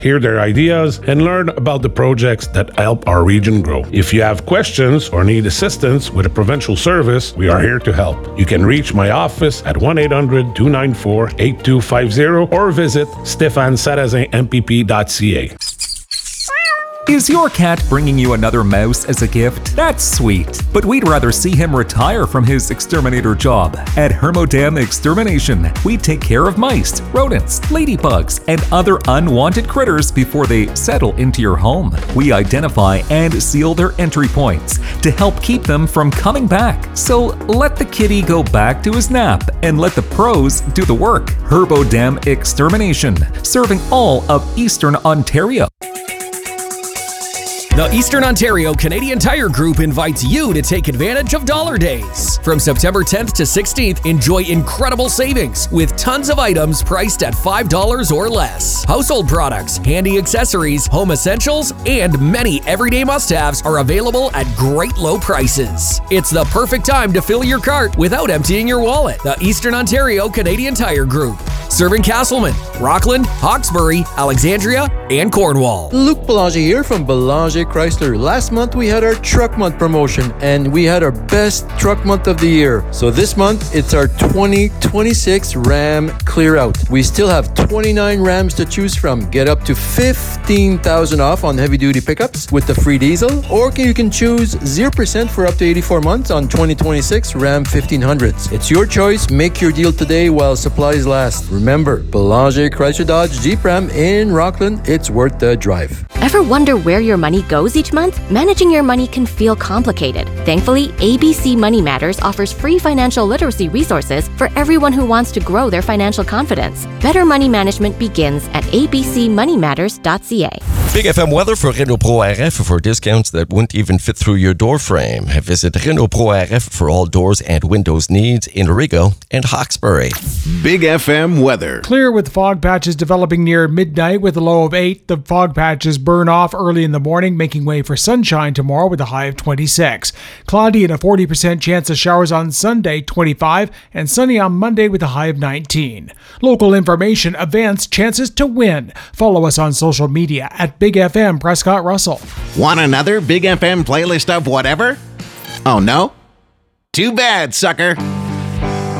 hear their ideas, and learn about the projects that help our region grow. If you have questions or need assistance with a provincial service, we are here to help. You can reach my office at 1-800-294-8250 or visit stéphanesarrazinmpp.ca. Is your cat bringing you another mouse as a gift? That's sweet, but we'd rather see him retire from his exterminator job. At Hermodam Extermination, we take care of mice, rodents, ladybugs, and other unwanted critters before they settle into your home. We identify and seal their entry points to help keep them from coming back. So let the kitty go back to his nap and let the pros do the work. Hermodam Extermination, serving all of Eastern Ontario. The Eastern Ontario Canadian Tire Group invites you to take advantage of Dollar Days. From September 10th to 16th, enjoy incredible savings with tons of items priced at $5 or less. Household products, handy accessories, home essentials, and many everyday must-haves are available at great low prices. It's the perfect time to fill your cart without emptying your wallet. The Eastern Ontario Canadian Tire Group, serving Castleman, Rockland, Hawkesbury, Alexandria, and Cornwall. Luc Belanger here from Belanger Chrysler. Last month we had our Truck Month promotion and we had our best truck month of the year. So this month it's our 2026 Ram Clear Out. We still have 29 Rams to choose from. Get up to $15,000 off on heavy duty pickups with the free diesel, or you can choose 0% for up to 84 months on 2026 Ram 1500s. It's your choice. Make your deal today while supplies last. Remember, Belanger Chrysler Dodge Jeep Ram in Rockland, it's worth the drive. Ever wonder where your money goes each month? Managing your money can feel complicated. Thankfully, ABC Money Matters offers free financial literacy resources for everyone who wants to grow their financial confidence. Better money management begins at abcmoneymatters.ca. Big FM weather for Renault Pro RF for discounts that won't even fit through your door frame. Visit Renault Pro RF for all doors and windows needs in Rigaud and Hawkesbury. Big FM weather. Clear with fog patches developing near midnight with a low of 8. The fog patches burn off early in the morning, making way for sunshine tomorrow with a high of 26. Cloudy and a 40% chance of showers on Sunday, 25, and sunny on Monday with a high of 19. Local information, events, chances to win. Follow us on social media at Big FM Prescott Russell. Want another Big FM playlist of whatever? Oh no? Too bad, sucker.